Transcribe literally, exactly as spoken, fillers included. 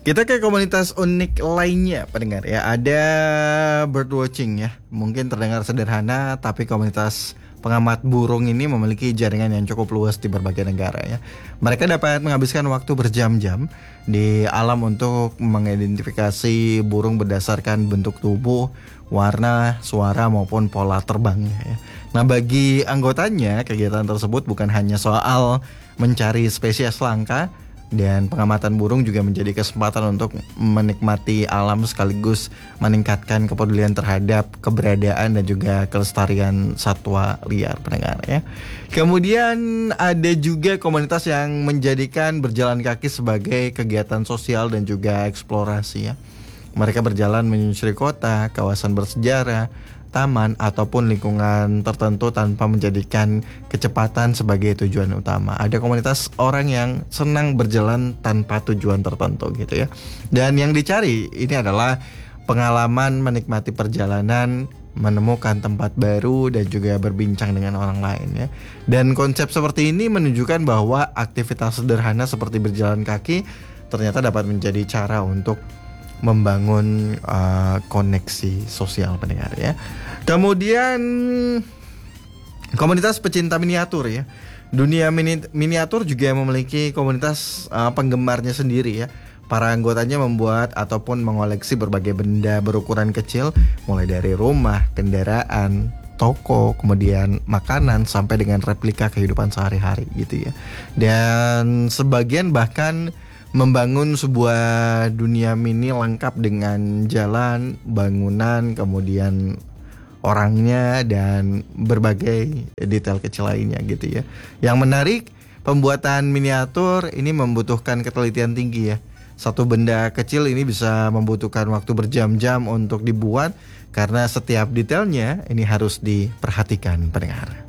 Kita ke komunitas unik lainnya pendengar ya. Ada birdwatching ya. Mungkin terdengar sederhana, tapi komunitas pengamat burung ini memiliki jaringan yang cukup luas di berbagai negara ya. Mereka dapat menghabiskan waktu berjam-jam di alam untuk mengidentifikasi burung berdasarkan bentuk tubuh, warna, suara maupun pola terbangnya ya. Nah, bagi anggotanya kegiatan tersebut bukan hanya soal mencari spesies langka, dan pengamatan burung juga menjadi kesempatan untuk menikmati alam sekaligus meningkatkan kepedulian terhadap keberadaan dan juga kelestarian satwa liar pendengar ya. Kemudian ada juga komunitas yang menjadikan berjalan kaki sebagai kegiatan sosial dan juga eksplorasi ya. Mereka berjalan menyusuri kota, kawasan bersejarah, taman ataupun lingkungan tertentu tanpa menjadikan kecepatan sebagai tujuan utama. Ada komunitas orang yang senang berjalan tanpa tujuan tertentu gitu ya. Dan yang dicari ini adalah pengalaman menikmati perjalanan, menemukan tempat baru dan juga berbincang dengan orang lain ya. Dan konsep seperti ini menunjukkan bahwa aktivitas sederhana seperti berjalan kaki ternyata dapat menjadi cara untuk membangun uh, koneksi sosial pendengar ya. Kemudian komunitas pecinta miniatur ya. Dunia mini, miniatur juga memiliki komunitas uh, penggemarnya sendiri ya. Para anggotanya membuat ataupun mengoleksi berbagai benda berukuran kecil, mulai dari rumah, kendaraan, toko, kemudian makanan sampai dengan replika kehidupan sehari-hari gitu ya. Dan sebagian bahkan membangun sebuah dunia mini lengkap dengan jalan, bangunan, kemudian orangnya dan berbagai detail kecil lainnya gitu ya. Yang menarik, pembuatan miniatur ini membutuhkan ketelitian tinggi ya. Satu benda kecil ini bisa membutuhkan waktu berjam-jam untuk dibuat karena setiap detailnya ini harus diperhatikan pendengar.